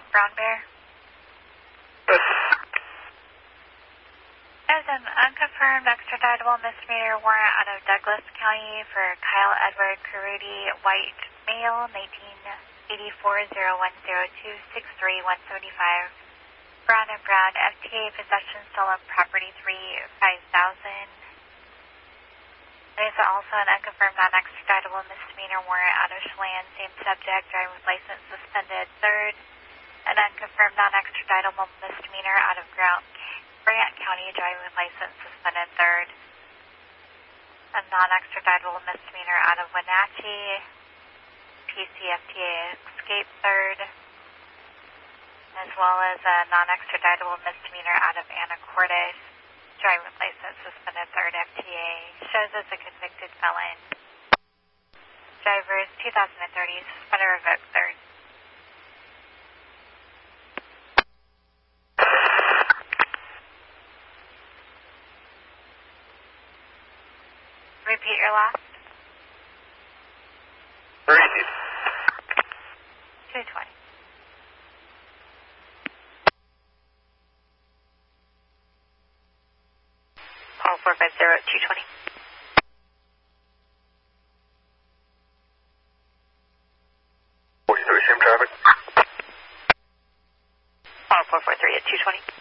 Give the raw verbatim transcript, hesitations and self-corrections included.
Brown Bear. There's an unconfirmed extraditable misdemeanor warrant out of Douglas County for Kyle Edward Carudi, white male, nineteen eighty-four, oh one oh two, six three one seven five. Brown and Brown, F T A possession stolen property three five thousand. There's also an unconfirmed non-extraditable misdemeanor warrant out of Chelan, same subject, driving with license suspended, third. An unconfirmed non-extraditable misdemeanor out of Grant, Grant County, driving with license suspended, third. A non-extraditable misdemeanor out of Wenatchee, P C F T A escape, third. As well as a non-extraditable misdemeanor out of Anacortes, driving with license suspended, third. F T A shows as a convicted felon. Drivers two thousand thirty, suspended, revoked, third. Repeat your last. Repeat. two twenty. Call four five zero two twenty. forty-three, same traffic. Call four four three at two twenty.